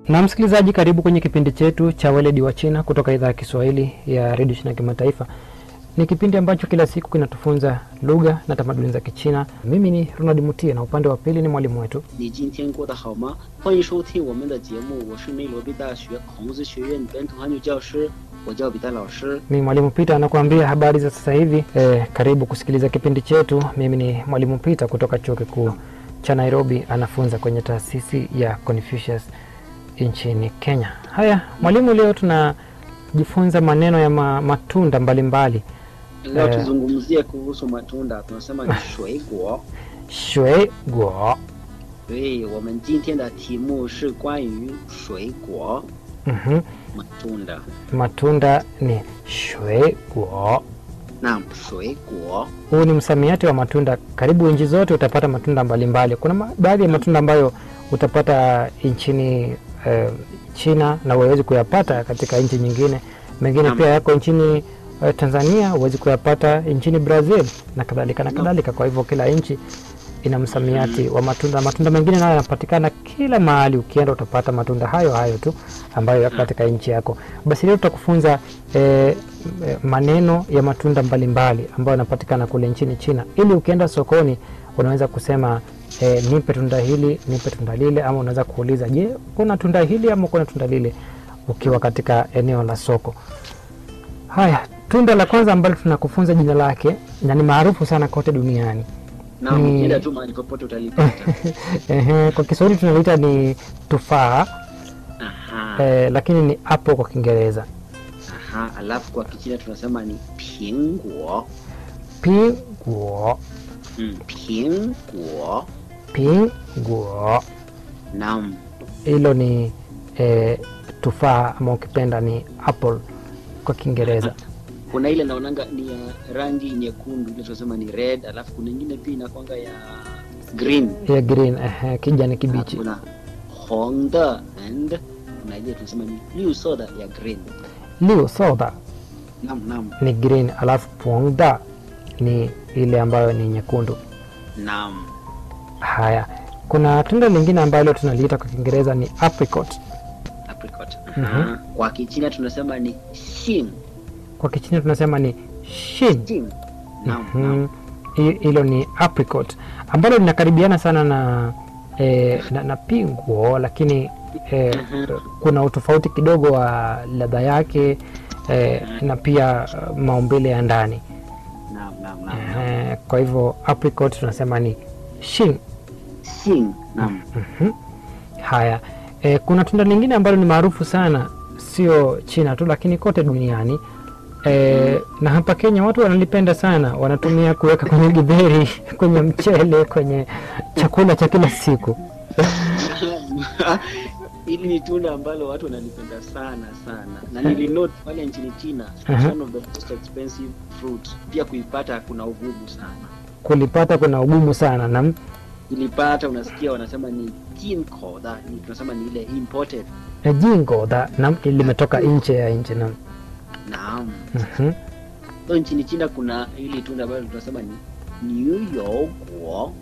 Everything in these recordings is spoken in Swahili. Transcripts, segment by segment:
Na msikilizaji, karibu kwenye kipindi chetu cha Weledi wa China kutoka idhaa ya Kiswahili ya Radio China Kimataifa. Ni kipindi ambacho kila siku kinatufunza lugha na tamaduni za Kichina. Mimi ni Ronald Mutie na upande wa pili ni mwalimu wetu. Ni jintian guo de hao ma? Huan shou tin wo men de jiemu. Wo shi Nairobi Daxue Hongzi Xueyuan Bentu Hanyu Jiao Shi. Wo jiao Bita Lao Shi. Mimi mwalimu Peter anakuambia habari za sasa hivi. Karibu kusikiliza kipindi chetu. Mimi ni mwalimu Peter kutoka chuo kikuu cha Nairobi, anafunza kwenye taasisi ya Confucius nchini Kenya. Haya, mwalimu, leo tunajifunza maneno ya matunda mbalimbali. Leo tuzungumzie kuhusu matunda. Tunasema ni shui guo. Shui guo. 对，我们今天的题目是关于水果。matunda. Matunda ni shui guo. Naam, shui guo. Huu ni msamiati wa matunda. Karibu nchi zote utapata matunda mbalimbali. Kuna baadhi ya matunda ambayo utapata nchini China na huwezi kuyapata katika nchi nyingine. Mengine pia yako nchini Tanzania, huwezi kuyapata nchini Brazil na kadhalika na kadhalika. Kwa hivyo kila nchi ina msamiati wa matunda. Matunda mengine nayo yanapatikana kila mahali, ukienda utapata matunda hayo tu ambayo yako katika nchi yako. Basi leo tutakufunza maneno ya matunda mbalimbali ambayo yanapatikana kule nchini China, ili ukienda sokoni unaweza kusema nipe tunda hili, nipe tunda lile, ama unaweza kuuliza, je, kuna tunda hili ama kuna tunda lile ukiwa katika eneo la soko. Haya, tunda la kwanza ambalo tunakufunza jina lake na ni maarufu sana kote duniani. Naam, kila tu mahali popote utalipata. Kwa Kiswahili tunaliita ni tufaa. Lakini ni apple kwa Kiingereza. Alafu kwa Kichina tunasema ni pingguo. Pingguo. Pingguo. Pingguo. Naam. Hilo ni tufaa, ama ukipenda ni apple kwa Kiingereza. Kuna ile naonanga ni ya rangi nyekundu, ile tunasema ni red, alafu kuna nyingine pia inakuanga ya green. Ya green, kijani kibichi. Kuna hongda and kuna ile tunasema ni liu soda ya green. Liu soda. Naam. Ni green, alafu hongda ni ile ambayo ni nyekundu. Naam. Haya, kuna tunda lingine ambalo tunaliita kwa Kiingereza ni apricot. Apricot. Kwa Kichina tunasema ni xin. Kwa Kichina tunasema ni xin. Naam. Hilo ni apricot ambalo linakaribiana sana na pingguo, lakini kuna utofauti kidogo wa ladha yake na pia maumbile ya ndani. Naam. Kwa hivyo apricot tunasema ni xin. Naam. Haya, kuna tunda lingine ambalo ni maarufu sana, sio China tu lakini kote duniani. Na hapa Kenya watu wanalipenda sana, wanatumia kuweka kwenye githeri, kwenye mchele, kwenye chakula cha kila siku. Hili ni tunda ambalo watu wanalipenda sana. Na nilinote pale nchini China, one of the most expensive fruit. Pia kuipata kuna ugumu sana. Kulipata kuna ugumu sana. Na ilipata unasikia wanasema ni jinkoda, ni tunasema ni ile imported. Jinkoda, na limetoka nje ya nchi. Naam. So nchini China kuna hili tunda ambalo tunasema ni niuyouguo.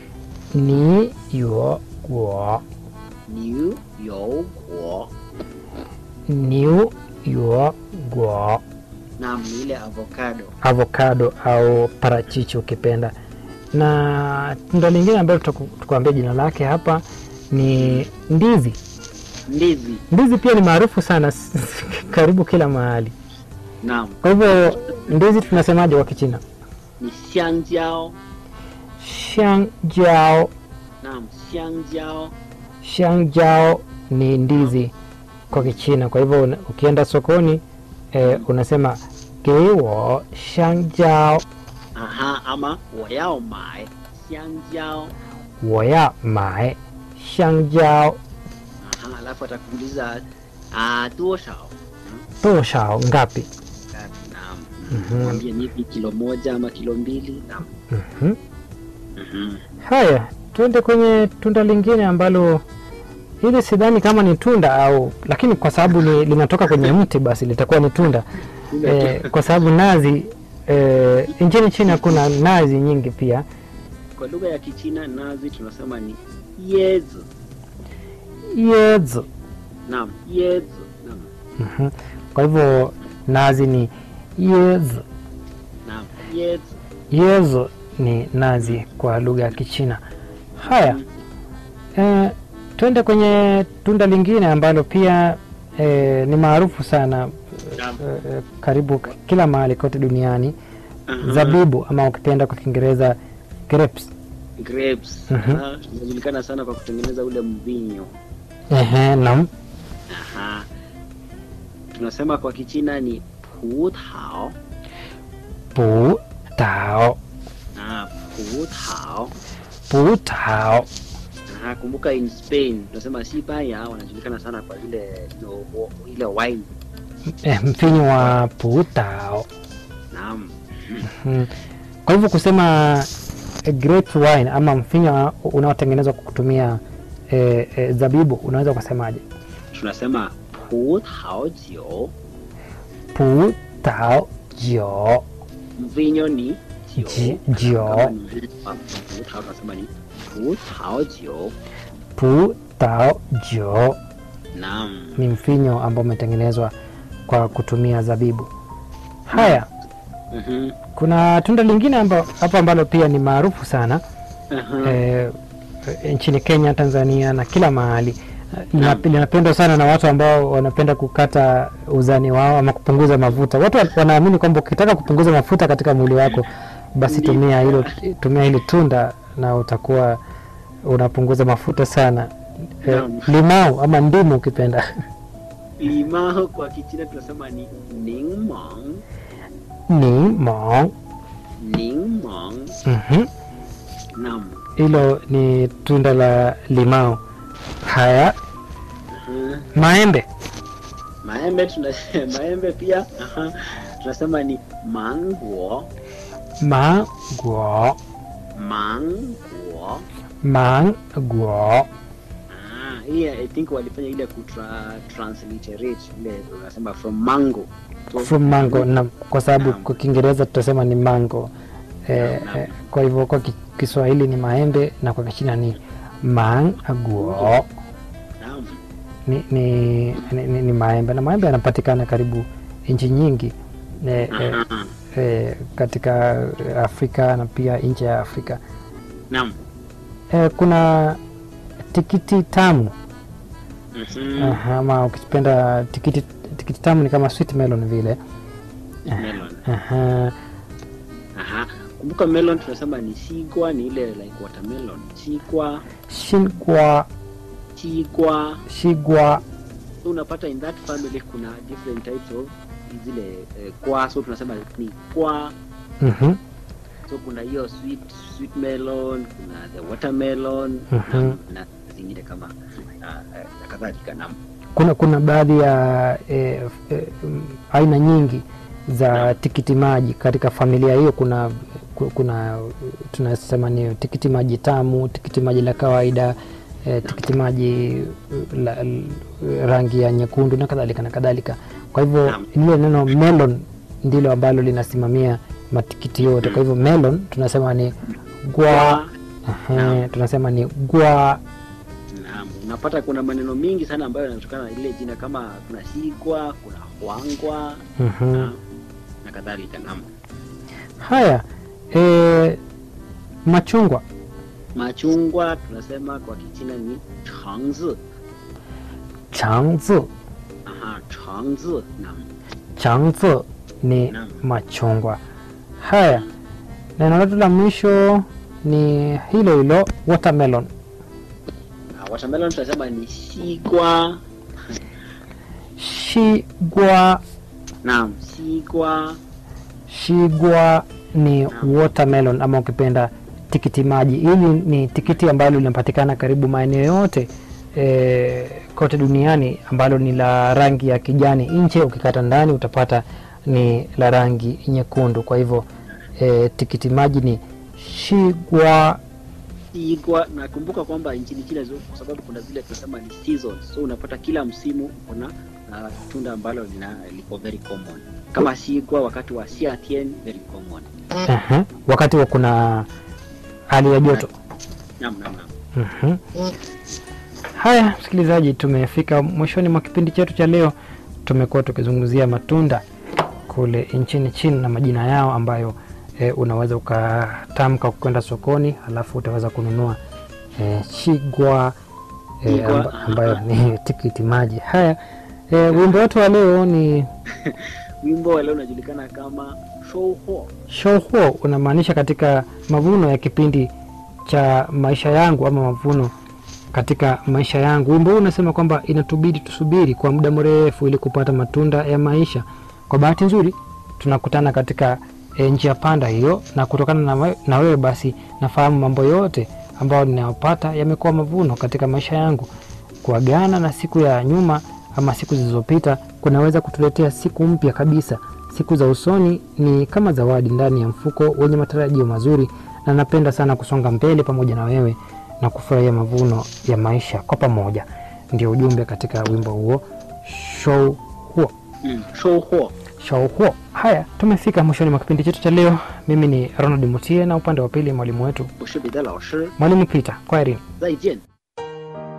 Niuyouguo. Naam, ni ile avocado au parachichi ukipenda. Na tunda lingine ambalo tutakwambia jina lake hapa ni ndizi. Ndizi pia ni maarufu sana karibu kila mahali. Naam. Kwa hivyo ndizi tunasemaje kwa Kichina? Ni xiangjiao. Naam, xiangjiao ni ndizi kwa Kichina. Kwa hivyo ukienda sokoni unasema gewo xiangjiao. Ama woyao mai xiangjiao. Alafu atakuuliza toshao ngapi? Naam. Mwambie nipi kilo 1 ama kilo 2. Naam. Haya, tuende kwenye tunda lingine ambalo hili sidhani kama ni tunda lakini kwa sababu linatoka kwenye mti basi litakuwa ni tunda. Kwa sababu nazi, nchini China kuna nazi nyingi pia. Kwa lugha ya Kichina nazi tunasema ni yezu. Naam, yezu. Naam. Kwa hivyo nazi ni yezu. Naam, yezu. Yezu ni nazi kwa lugha ya Kichina. Haya, twende kwenye tunda lingine ambalo pia ni maarufu sana karibu kila mahali kote duniani. Zabibu ama ukipenda kwa Kiingereza grapes. Grapes. Zinajulikana sana kwa kutengeneza ule mvinyo. Naam. Tunasema kwa Kichina ni pu tao. Pu tao. Pu tao. Pu tao. Kumbuka in Spain tunasema Sibaya wanajulikana sana kwa ile wine. Mvinyo wa pu tao. Naam. Kwa hivyo kusema grape wine ama mvinyo unaotengenezwa kwa kutumia zabibu unaweza kusemaje? Tunasema pu tao jiu. Pu tao jiu. Mvinyo ni jiu. Pu tao tunasema ni pu tao jiu. Pu tao jiu. Naam. Ni mvinyo ambao umetengenezwa kwa kutumia zabibu. Haya. Kuna tunda lingine hapa ambalo pia ni maarufu sana nchini Kenya, Tanzania na kila mahali. Linapendwa sana na watu ambao wanapenda kukata uzani wao ama kupunguza mafuta. Watu wanaamini kwamba ukitaka kupunguza mafuta katika mwili wako basi tumia hilo tunda na utakuwa unapunguza mafuta sana. Limau ama ndimu ukipenda. Limau kwa Kichina tunasema ni ningmong. Ningmong. Naam. Hilo ni tunda la limau. Haya. Maembe. Maembe pia tunasema ni mango. Hii I think walifanya ile transliterate ile tunasema from mango. From mango na kwa sababu kwa Kiingereza tutasema ni mango. Kwa hivyo kwa Kiswahili ni maembe na kwa Kichina ni mango. Ni maembe na maembe yanapatikana karibu nchi nyingi katika Afrika na pia nje ya Afrika. Naam. Kuna tikiti tamu. Ama ukipenda tikiti tamu ni kama sweet melon vile. Melon. Kumbuka melon tunasema ni sigwa, ni ile like watermelon. Sigwa. So unapata in that family kuna different types of zile kwa, so tunasema ni kwa. So kuna hiyo sweet melon, kuna the watermelon na zingine kama kadhalika. Naam. Kuna baadhi ya aina nyingi za tikiti maji katika familia hiyo. Kuna tunasema ni tikiti maji tamu, tikiti maji la kawaida, tikiti maji la rangi ya nyekundu na kadhalika. Kwa hivyo ile neno melon ndilo ambalo linasimamia matikiti yote. Kwa hivyo melon tunasema ni gwa. Tunasema ni gwa. Naam, unapata kuna maneno mingi sana ambayo yanatokana na ile jina, kama kuna sigwa, kuna huangwa na kadhalika. Naam. Haya, machungwa tunasema kwa Kichina ni changzi. Changzi. Naam. Changzi ni machungwa. Haya, neno letu la mwisho ni hilo watermelon. Watermelon tunasema ni sigwa. Naam, sigwa ni watermelon ama ukipenda tikiti maji. Hili ni tikiti ambalo linapatikana karibu maeneo yote kote duniani, ambalo ni la rangi ya kijani nje, ukikata ndani utapata ni la rangi nyekundu. Kwa hivyo tikiti maji ni sigwa. Nakumbuka kwamba nchini China kwa sababu kuna zile tunasema ni seasons, so unapata kila msimu kuna tunda ambalo liko very common. Kama sigwa wakati wa Xiatian very common. Wakati wa kuna hali ya joto. Naam. Haya msikilizaji, tumefika mwishoni mwa kipindi chetu cha leo. Tumekuwa tukizungumzia matunda kule nchini China na majina yao ambayo unaweza ukatamka kwenda sokoni, alafu utaweza kununua chigwa ambayo ni tikiti maji. Haya, wimbo wetu wa leo ni wimbo wa leo unajulikana kama shouhuo. Shouhuo unamaanisha katika mavuno ya kipindi cha maisha yangu ama mavuno katika maisha yangu. Wimbo huu unasema kwamba inatubidi tusubiri kwa muda mrefu ili kupata matunda ya maisha. Kwa bahati nzuri tunakutana katika njia panda hiyo, na kutokana na wewe basi nafahamu mambo yote ambayo ninayopata yamekuwa mavuno katika maisha yangu. Kuagana na siku ya nyuma ama siku zilizopita kunaweza kutuletea siku mpya kabisa. Siku za usoni ni kama zawadi ndani ya mfuko wenye matarajio mazuri, na napenda sana kusonga mbele pamoja na wewe na kufurahia mavuno ya maisha kwa pamoja. Ndio ujumbe katika wimbo huo Shouhuo. Shouhuo. Shouhuo. Haya, tumefika mwishoni mwa kipindi chetu cha leo. Mimi ni Ronald Mutie na upande wa pili mwalimu wetu Ushibida laoshi. Mwalimu Peter. Kwaherini. 再见。